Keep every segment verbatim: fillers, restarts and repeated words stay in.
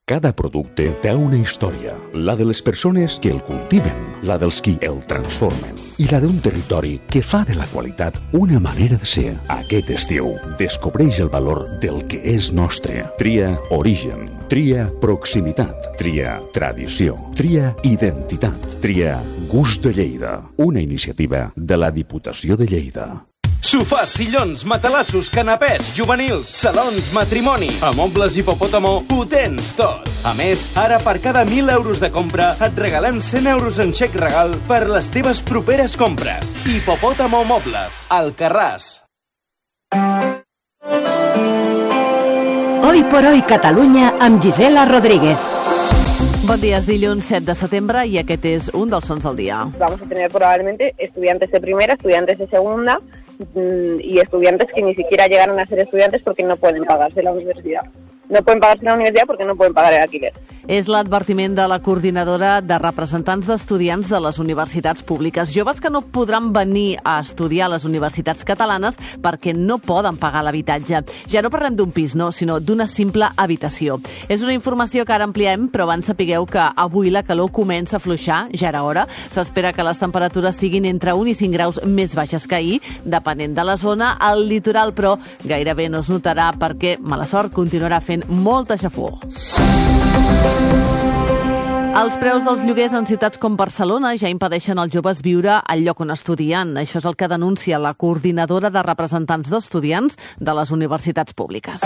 Cada producte té una història, la de les persones que el cultiven, la dels qui el transformen i la d'un territori que fa de la qualitat una manera de ser. Aquest estiu, descobreix el valor del que és nostre. Tria origen, tria proximitat, tria tradició, tria identitat, tria gust de Lleida, una iniciativa de la Diputació de Lleida. Sofàs, sillons, matalassos, canapès, juvenils, salons, matrimoni. A Mobles Hipopòtamo ho tens tot. A més, ara per cada mil euros de compra et regalem cent euros en xec regal per les teves properes compres. Hipopòtamo Mobles, Alcarràs. Hoy por hoy Catalunya amb Gisela Rodríguez. Bon dia, és dilluns set de setembre i aquest és un dels sons del dia. Vamos a tener probablemente estudiantes de primera, estudiantes de segunda y estudiantes que ni siquiera llegaron a ser estudiantes porque no pueden pagarse la universidad. No pueden pagarse la universidad porque no pueden pagar el alquiler. És l'advertiment de la coordinadora de representants d'estudiants de les universitats públiques. Joves que no podran venir a estudiar a les universitats catalanes perquè no poden pagar l'habitatge. Ja no parlem d'un pis, no, sinó d'una simple habitació. És una informació que ara ampliem, però abans sapigueu que avui la calor comença a afluixar, ja era hora. S'espera que les temperatures siguin entre un i cinc graus més baixes que ahir, depenent de la zona. Al litoral, però, gairebé no es notarà perquè, mala sort, continuarà fent molta xafogor. Els preus dels lloguers en ciutats com Barcelona ja impedeixen als joves viure al lloc on estudien. Això és el que denuncia la coordinadora de representants d'estudiants de les universitats públiques.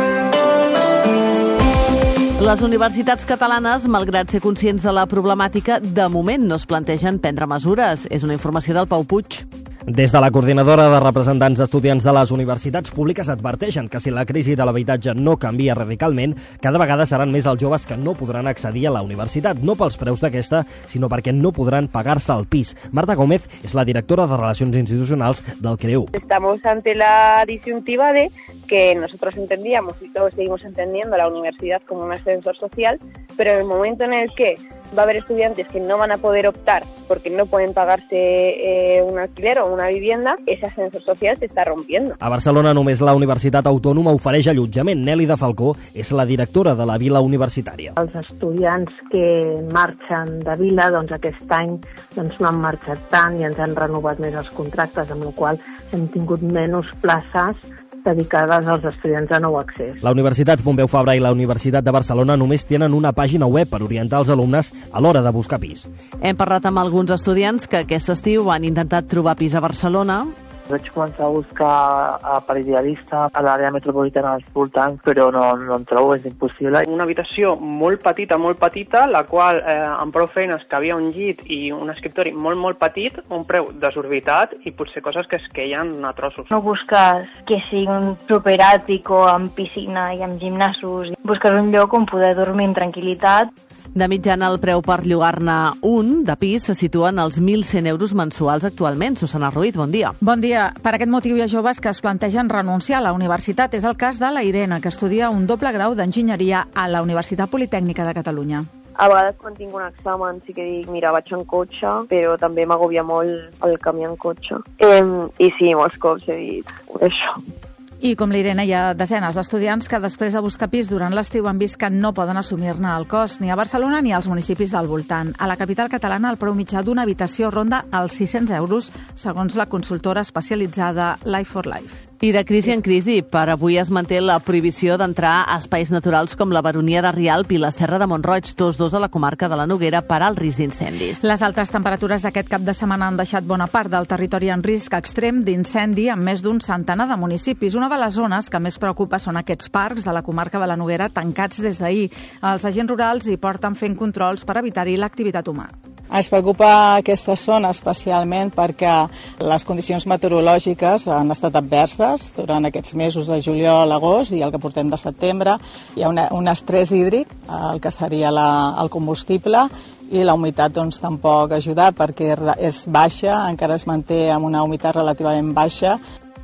Les universitats catalanes, malgrat ser conscients de la problemàtica, de moment no es plantegen prendre mesures. És una informació del Pau Puig. Des de la coordinadora de representants d'estudiants de les universitats públiques adverteixen que si la crisi de l'habitatge no canvia radicalment, cada vegada seran més els joves que no podran accedir a la universitat, no pels preus d'aquesta, sinó perquè no podran pagar-se el pis. Marta Gómez és la directora de Relacions Institucionals del CREU. Estamos ante la disyuntiva de que nosotros entendíamos y todos seguimos entendiendo la universidad como un ascensor social, pero en el momento en el que va a haber estudiantes que no van a poder optar porque no pueden pagarse eh, un alquiler o una vivienda, ese ascensor social se está rompiendo. A Barcelona només la Universitat Autònoma ofereix allotjament. Nelly de Falcó és la directora de la Vila Universitària. Els estudiants que marxen de Vila, doncs aquest any doncs no han marxat tant i ens han renovat més els contractes, amb la qual hem tingut menys places dedicades als estudiants de nou accés. La Universitat Pompeu Fabra i la Universitat de Barcelona només tenen una pàgina web per orientar els alumnes a l'hora de buscar pis. Hem parlat amb alguns estudiants que aquest estiu han intentat trobar pis a Barcelona. Vaig començar a buscar a per idealista a l'àrea metropolitana als voltants, però no, no en trobo, és impossible. Una habitació molt petita, molt petita, la qual eh, amb prou feines que havia un llit i un escriptori molt, molt petit, un preu desorbitat i potser coses que es queien a trossos. No busques que sigui un superàtico amb piscina i amb gimnasos. Busques un lloc on poder dormir amb tranquil·litat. De mitjana, el preu per llogar-ne un de pis se situa en els mil cent euros mensuals actualment. Susana Ruiz, bon dia. Bon dia. Per aquest motiu hi ha joves que es plantegen renunciar a la universitat. És el cas de la Irene, que estudia un doble grau d'enginyeria a la Universitat Politècnica de Catalunya. A vegades quan tinc un examen sí que dic, mira, vaig en cotxe, però també m'agobia molt el camí en cotxe. Eh, I sí, molts cops he dit això. I com l'Irene, hi ha desenes d'estudiants que després de buscar pis durant l'estiu han vist que no poden assumir-ne el cost ni a Barcelona ni als municipis del voltant. A la capital catalana el preu mitjà d'una habitació ronda els sis-cents euros, segons la consultora especialitzada Life for Life. I de crisi en crisi, per avui es manté la prohibició d'entrar a espais naturals com la Baronia de Rialp i la Serra de Montroig, tots dos a la comarca de la Noguera, per al risc d'incendis. Les altes temperatures d'aquest cap de setmana han deixat bona part del territori en risc extrem d'incendi en més d'un centenar de municipis. Una de les zones que més preocupa són aquests parcs de la comarca de la Noguera tancats des d'ahir. Els agents rurals hi porten fent controls per evitar-hi l'activitat humana. Ens preocupa aquesta zona especialment perquè les condicions meteorològiques han estat adverses durant aquests mesos de juliol a agost i el que portem de setembre. Hi ha una, un estrès hídric, el que seria la, el combustible, i la humitat doncs, tampoc ha ajudat perquè és baixa, encara es manté amb una humitat relativament baixa.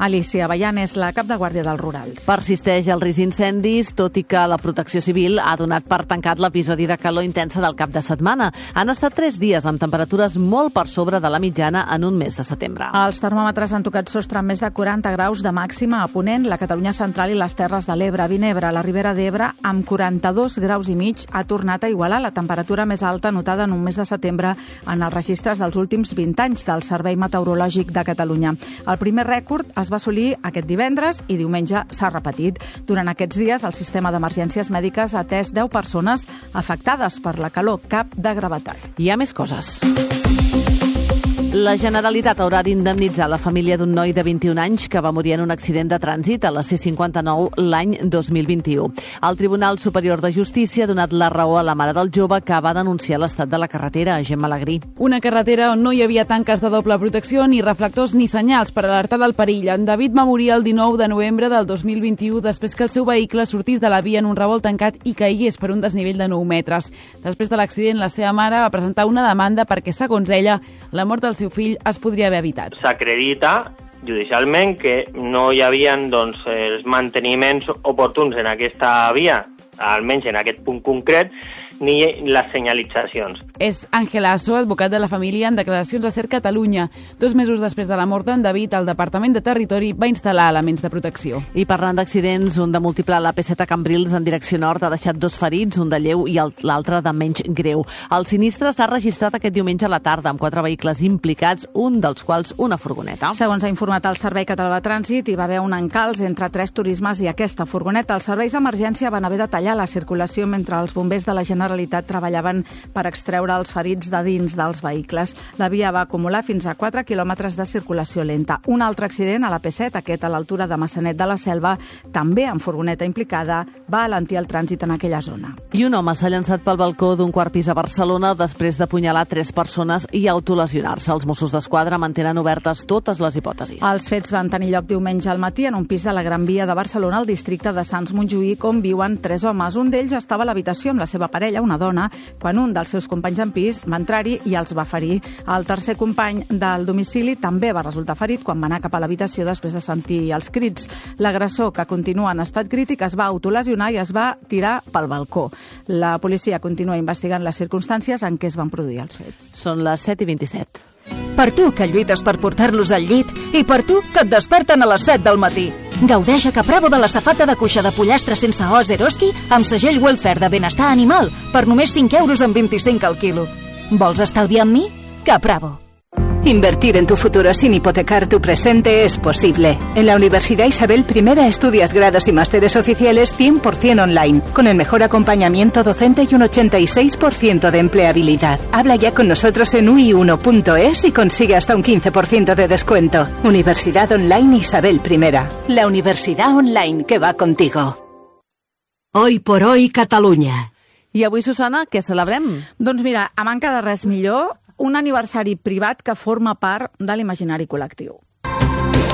Alicia Ballan és la cap de guàrdia dels rurals. Persisteix el risc d'incendis, tot i que la Protecció Civil ha donat per tancat l'episodi de calor intensa del cap de setmana. Han estat tres dies amb temperatures molt per sobre de la mitjana en un mes de setembre. Els termòmetres han tocat sostre amb més de quaranta graus de màxima a Ponent, la Catalunya central i les Terres de l'Ebre. A Vinebre, la Ribera d'Ebre, amb quaranta-dos graus i mig, ha tornat a igualar la temperatura més alta notada en un mes de setembre en els registres dels últims vint anys del Servei Meteorològic de Catalunya. El primer rècord es va assolir aquest divendres i diumenge s'ha repetit. Durant aquests dies, el sistema d'emergències mèdiques ha atès deu persones afectades per la calor, cap de gravetat. Hi ha més coses. La Generalitat haurà d'indemnitzar la família d'un noi de vint-i-un anys que va morir en un accident de trànsit a la C cinquanta-nou l'any dos mil vint-i-u. El Tribunal Superior de Justícia ha donat la raó a la mare del jove que va denunciar l'estat de la carretera, a Gemma Alegrí. Una carretera on no hi havia tanques de doble protecció, ni reflectors ni senyals per alertar del perill. En David va morir el dinou de novembre del dos mil vint-i-u després que el seu vehicle sortís de la via en un revolt tancat i caigués per un desnivell de nou metres. Després de l'accident, la seva mare va presentar una demanda perquè, segons ella, la mort del seu fill es podria haver evitat. S'acredita judicialment que no hi havia doncs, els manteniments oportuns en aquesta via, almenys en aquest punt concret, ni les senyalitzacions. És Àngel Asso, advocat de la família, en declaracions a Ser Catalunya. Dos mesos després de la mort d'en David, el Departament de Territori va instal·lar elements de protecció. I parlant d'accidents, un de múltiple a la P set a Cambrils en direcció nord ha deixat dos ferits, un de lleu i l'altre de menys greu. El sinistre s'ha registrat aquest diumenge a la tarda amb quatre vehicles implicats, un dels quals una furgoneta. Segons ha informat el Servei Català de Trànsit, hi va haver un encalç entre tres turismes i aquesta furgoneta. Els serveis d'emergència van haver de tallar la circulació mentre els bombers de la Generalitat treballaven per extreure els ferits de dins dels vehicles. La via va acumular fins a quatre quilòmetres de circulació lenta. Un altre accident a la P set, aquest a l'altura de Massanet de la Selva, també amb furgoneta implicada, va alentir el trànsit en aquella zona. I un home s'ha llançat pel balcó d'un quart pis a Barcelona després d'apunyalar tres persones i autolesionar-se. Els Mossos d'Esquadra mantenen obertes totes les hipòtesis. Els fets van tenir lloc diumenge al matí en un pis de la Gran Via de Barcelona, al districte de Sants Montjuïc, on viuen tres homes. Un d'ells estava a l'habitació amb la seva parella, una dona, quan un dels seus companys en pis va entrar-hi i els va ferir. El tercer company del domicili també va resultar ferit quan va anar cap a l'habitació després de sentir els crits. L'agressor, que continua en estat crític, es va autolesionar i es va tirar pel balcó. La policia continua investigant les circumstàncies en què es van produir els fets. Són les set i vint-i-set. Per tu, que lluites per portar-los al llit, i per tu, que et desperten a les set del matí. Gaudeix a Capravo de la safata de cuixa de pollastre sense os Eroski amb segell Welfare de benestar animal per només cinc euros amb vint-i-cinc al quilo. Vols estalviar amb mi? Capravo. Invertir en tu futuro sin hipotecar tu presente es posible. En la Universidad Isabel I estudias grados y másteres oficiales cien por ciento online, con el mejor acompañamiento docente y un ochenta y seis por ciento de empleabilidad. Habla ya con nosotros en u i uno punto es y consigue hasta un quince por ciento de descuento. Universidad Online Isabel I. La universidad online que va contigo. Hoy por hoy, Catalunya. I avui, Susana, què celebrem? Doncs mira, a manca de res millor, un aniversari privat que forma part de l'imaginari col·lectiu.